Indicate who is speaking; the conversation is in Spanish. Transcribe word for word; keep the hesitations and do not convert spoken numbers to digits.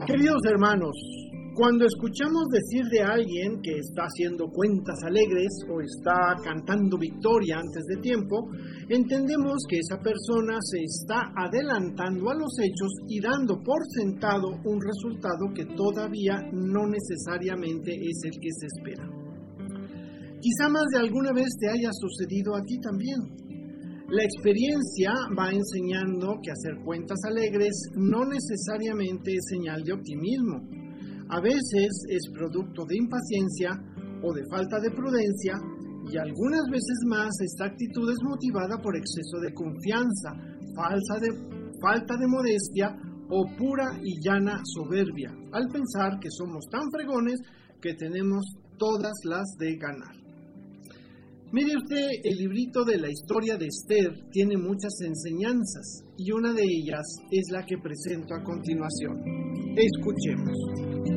Speaker 1: Queridos hermanos, cuando escuchamos decir de alguien que está haciendo cuentas alegres o está cantando victoria antes de tiempo, entendemos que esa persona se está adelantando a los hechos y dando por sentado un resultado que todavía no necesariamente es el que se espera. Quizá más de alguna vez te haya sucedido a ti también. La experiencia va enseñando que hacer cuentas alegres no necesariamente es señal de optimismo. A veces es producto de impaciencia o de falta de prudencia, y algunas veces más esta actitud es motivada por exceso de confianza, falsa de, falta de modestia o pura y llana soberbia, al pensar que somos tan fregones que tenemos todas las de ganar. Mire usted, el librito de la historia de Esther tiene muchas enseñanzas y una de ellas es la que presento a continuación. Escuchemos.